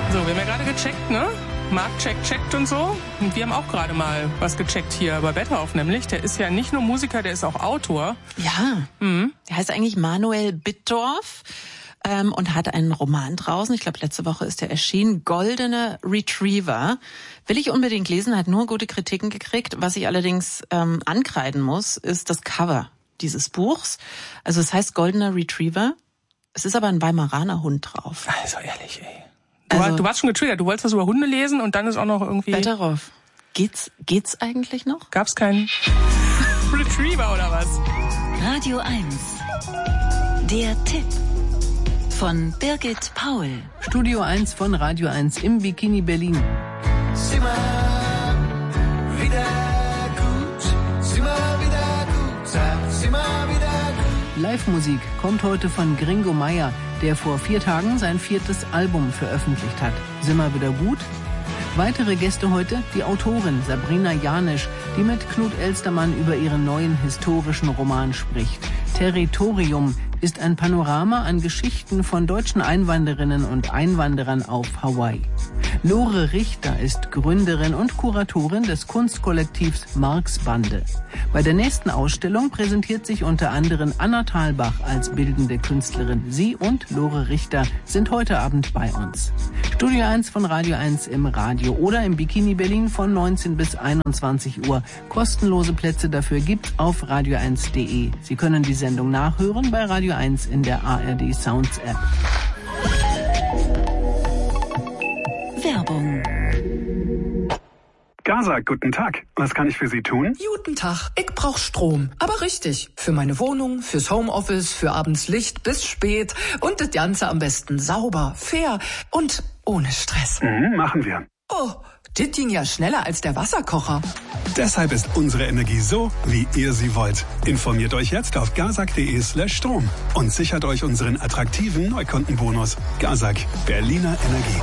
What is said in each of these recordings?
So, wir haben ja gerade gecheckt, ne? Marc checkt und so. Und wir haben auch gerade mal was gecheckt hier bei Bethoff, nämlich. Der ist ja nicht nur Musiker, der ist auch Autor. Ja, der heißt eigentlich Manuel Bittorf und hat einen Roman draußen. Ich glaube, letzte Woche ist der erschienen. Goldener Retriever. Will ich unbedingt lesen, hat nur gute Kritiken gekriegt. Was ich allerdings ankreiden muss, ist das Cover dieses Buchs. Also es heißt Goldener Retriever. Es ist aber ein Weimaraner Hund drauf. Also ehrlich, ey. Du warst schon getriggert, du wolltest was über Hunde lesen und dann ist auch noch irgendwie... Bethoff. Geht's eigentlich noch? Gab's keinen Retriever oder was? Radio 1. Der Tipp von Birgit Paul. Studio 1 von Radio 1 im Bikini Berlin. Sieh mal wieder gut, sieh mal wieder gut, sieh mal wieder gut. Live-Musik kommt heute von Gringo Meier, der vor 4 Tagen sein 4. Album veröffentlicht hat. Simmer wieder gut? Weitere Gäste heute, die Autorin Sabrina Janisch, die mit Knut Elstermann über ihren neuen historischen Roman spricht. Territorium ist ein Panorama an Geschichten von deutschen Einwanderinnen und Einwanderern auf Hawaii. Lore Richter ist Gründerin und Kuratorin des Kunstkollektivs Marx Bande. Bei der nächsten Ausstellung präsentiert sich unter anderem Anna Thalbach als bildende Künstlerin. Sie und Lore Richter sind heute Abend bei uns. Studio 1 von Radio 1 im Radio oder im Bikini Berlin von 19 bis 21 Uhr. Kostenlose Plätze dafür gibt's auf radio1.de. Sie können die Sendung nachhören bei Radio 1 in der ARD Sounds App. Werbung. Gaza, guten Tag. Was kann ich für Sie tun? Guten Tag. Ich brauch Strom. Aber richtig. Für meine Wohnung, fürs Homeoffice, für abends Licht bis spät. Und das Ganze am besten sauber, fair und ohne Stress. Machen wir. Oh, das ging ja schneller als der Wasserkocher. Deshalb ist unsere Energie so, wie ihr sie wollt. Informiert euch jetzt auf gazak.de/Strom und sichert euch unseren attraktiven Neukundenbonus. Gazak, Berliner Energie.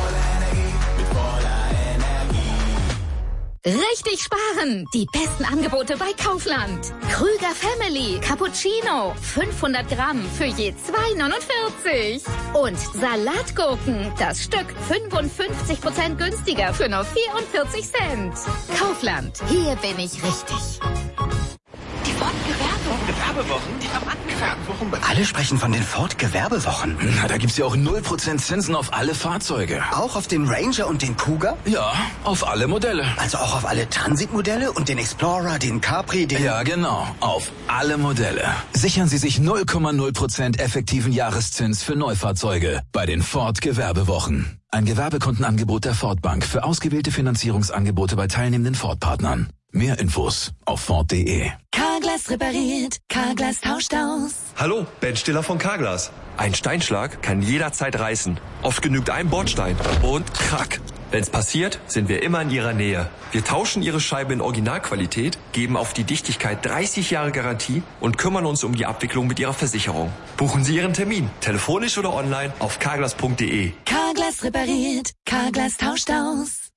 Richtig sparen! Die besten Angebote bei Kaufland. Krüger Family Cappuccino 500 Gramm für je 2,49. Und Salatgurken, das Stück 55% günstiger für nur 44 Cent. Kaufland, hier bin ich richtig. Die Ford-Gewerbewochen, die Rabattgewerbewochen. Alle sprechen von den Ford-Gewerbewochen. Na, da gibt's ja auch 0% Zinsen auf alle Fahrzeuge. Auch auf den Ranger und den Cougar? Ja, auf alle Modelle. Also auch auf alle Transitmodelle und den Explorer, den Capri, den... Ja, genau, auf alle Modelle. Sichern Sie sich 0,0% effektiven Jahreszins für Neufahrzeuge bei den Ford-Gewerbewochen. Ein Gewerbekundenangebot der Ford Bank für ausgewählte Finanzierungsangebote bei teilnehmenden Ford-Partnern. Mehr Infos auf Ford.de. Carglass repariert, Carglass tauscht aus. Hallo, Ben Stiller von Carglass. Ein Steinschlag kann jederzeit reißen. Oft genügt ein Bordstein und krack. Wenn's passiert, sind wir immer in Ihrer Nähe. Wir tauschen Ihre Scheibe in Originalqualität, geben auf die Dichtigkeit 30 Jahre Garantie und kümmern uns um die Abwicklung mit Ihrer Versicherung. Buchen Sie Ihren Termin, telefonisch oder online auf carglass.de. Carglass repariert, Carglass tauscht aus.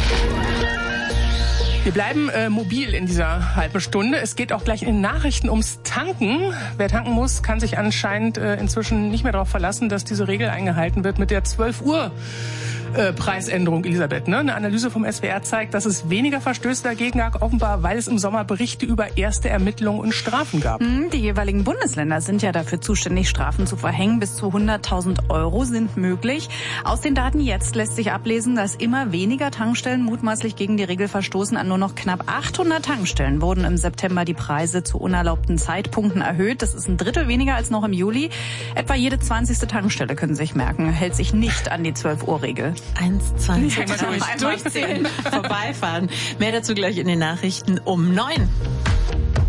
Wir bleiben mobil in dieser halben Stunde. Es geht auch gleich in den Nachrichten ums Tanken. Wer tanken muss, kann sich anscheinend inzwischen nicht mehr darauf verlassen, dass diese Regel eingehalten wird mit der 12 Uhr Preisänderung, Elisabeth. Ne? Eine Analyse vom SWR zeigt, dass es weniger Verstöße dagegen gab, offenbar, weil es im Sommer Berichte über erste Ermittlungen und Strafen gab. Die jeweiligen Bundesländer sind ja dafür zuständig, Strafen zu verhängen. Bis zu 100.000 € sind möglich. Aus den Daten jetzt lässt sich ablesen, dass immer weniger Tankstellen mutmaßlich gegen die Regel verstoßen. An nur noch knapp 800 Tankstellen wurden im September die Preise zu unerlaubten Zeitpunkten erhöht. Das ist ein Drittel weniger als noch im Juli. Etwa jede 20. Tankstelle, können Sie sich merken, hält sich nicht an die 12-Uhr-Regel. 1, 2, 3, durchzählen, vorbeifahren. Mehr dazu gleich in den Nachrichten um 9.